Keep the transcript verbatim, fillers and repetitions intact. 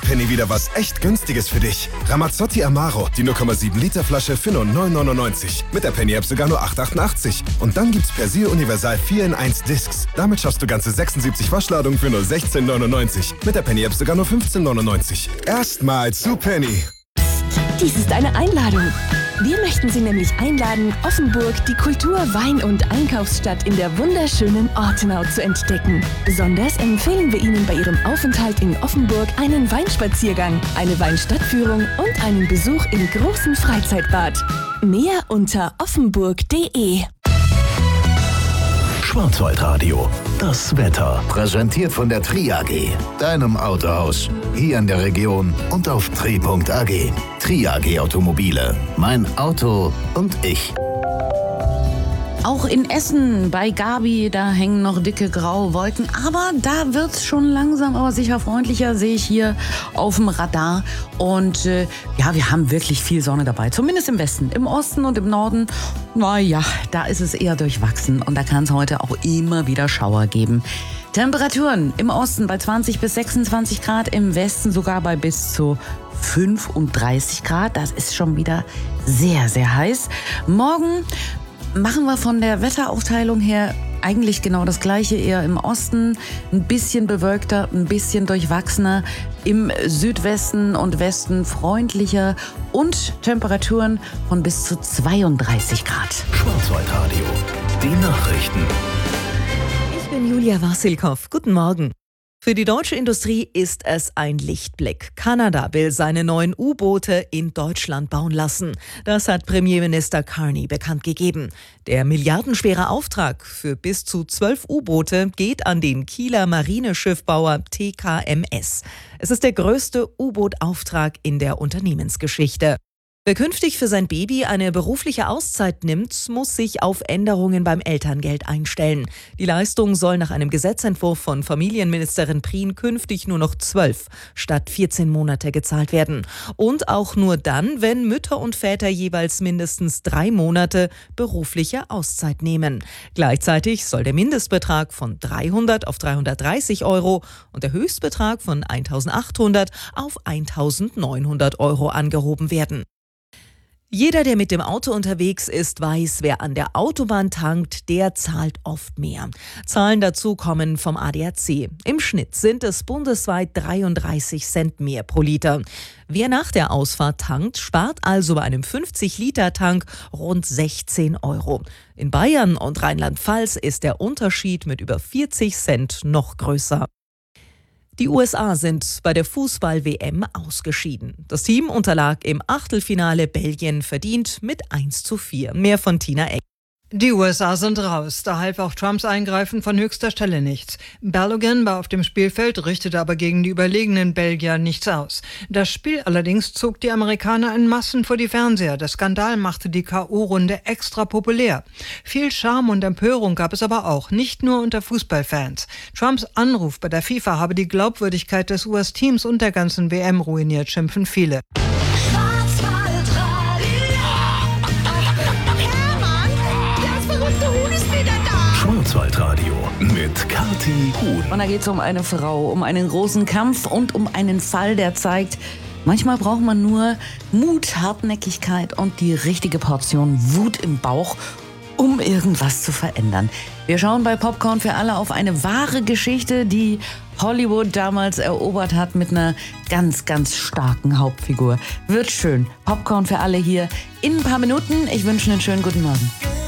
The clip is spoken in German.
Penny wieder was echt Günstiges für dich. Ramazzotti Amaro, die null Komma sieben Liter Flasche für nur neun neunundneunzig. Mit der Penny-App sogar nur acht achtundachtzig. Und dann gibt's Persil Universal vier in eins Discs. Damit schaffst du ganze sechsundsiebzig Waschladungen für nur sechzehn neunundneunzig. Mit der Penny-App sogar nur fünfzehn neunundneunzig. Erstmal zu Penny. Dies ist eine Einladung. Wir möchten Sie nämlich einladen, Offenburg, die Kultur-, Wein- und Einkaufsstadt in der wunderschönen Ortenau zu entdecken. Besonders empfehlen wir Ihnen bei Ihrem Aufenthalt in Offenburg einen Weinspaziergang, eine Weinstadtführung und einen Besuch im großen Freizeitbad. Mehr unter offenburg punkt de. Schwarzwaldradio, das Wetter. Präsentiert von der Tri A G, deinem Autohaus. Hier in der Region und auf tri punkt a g. Tri A G Automobile. Mein Auto und ich. Auch in Essen bei Gabi, da hängen noch dicke graue Wolken. Aber da wird es schon langsam, aber sicher freundlicher, sehe ich hier auf dem Radar. Und äh, ja, wir haben wirklich viel Sonne dabei. Zumindest im Westen. Im Osten und im Norden, naja, da ist es eher durchwachsen. Und da kann es heute auch immer wieder Schauer geben. Temperaturen im Osten bei zwanzig bis sechsundzwanzig Grad, im Westen sogar bei bis zu fünfunddreißig Grad. Das ist schon wieder sehr, sehr heiß. Morgen machen wir von der Wetteraufteilung her eigentlich genau das Gleiche, eher im Osten, ein bisschen bewölkter, ein bisschen durchwachsener, im Südwesten und Westen freundlicher und Temperaturen von bis zu zweiunddreißig Grad. Schwarzwaldradio, die Nachrichten. Ich bin Julia Wassilkow. Guten Morgen. Für die deutsche Industrie ist es ein Lichtblick. Kanada will seine neuen U-Boote in Deutschland bauen lassen. Das hat Premierminister Carney bekannt gegeben. Der milliardenschwere Auftrag für bis zu zwölf U-Boote geht an den Kieler Marineschiffbauer T K M S. Es ist der größte U-Boot-Auftrag in der Unternehmensgeschichte. Wer künftig für sein Baby eine berufliche Auszeit nimmt, muss sich auf Änderungen beim Elterngeld einstellen. Die Leistung soll nach einem Gesetzentwurf von Familienministerin Prien künftig nur noch zwölf statt vierzehn Monate gezahlt werden. Und auch nur dann, wenn Mütter und Väter jeweils mindestens drei Monate berufliche Auszeit nehmen. Gleichzeitig soll der Mindestbetrag von dreihundert auf dreihundertdreißig Euro und der Höchstbetrag von eintausendachthundert auf eintausendneunhundert Euro angehoben werden. Jeder, der mit dem Auto unterwegs ist, weiß, wer an der Autobahn tankt, der zahlt oft mehr. Zahlen dazu kommen vom A D A C. Im Schnitt sind es bundesweit dreiunddreißig Cent mehr pro Liter. Wer nach der Ausfahrt tankt, spart also bei einem fünfzig Liter Tank rund sechzehn Euro. In Bayern und Rheinland-Pfalz ist der Unterschied mit über vierzig Cent noch größer. Die U S A sind bei der Fußball-W M ausgeschieden. Das Team unterlag im Achtelfinale Belgien verdient mit eins zu vier. Mehr von Tina Eck. Die U S A sind raus, da half auch Trumps Eingreifen von höchster Stelle nichts. Balogun war auf dem Spielfeld, richtete aber gegen die überlegenen Belgier nichts aus. Das Spiel allerdings zog die Amerikaner in Massen vor die Fernseher. Der Skandal machte die K O-Runde extra populär. Viel Charme und Empörung gab es aber auch, nicht nur unter Fußballfans. Trumps Anruf bei der FIFA habe die Glaubwürdigkeit des U S-Teams und der ganzen W M ruiniert, schimpfen viele. Schwarzwaldradio mit Kathi Huhn. Und da geht es um eine Frau, um einen großen Kampf und um einen Fall, der zeigt, manchmal braucht man nur Mut, Hartnäckigkeit und die richtige Portion Wut im Bauch, um irgendwas zu verändern. Wir schauen bei Popcorn für alle auf eine wahre Geschichte, die Hollywood damals erobert hat mit einer ganz, ganz starken Hauptfigur. Wird schön. Popcorn für alle hier in ein paar Minuten. Ich wünsche einen schönen guten Morgen.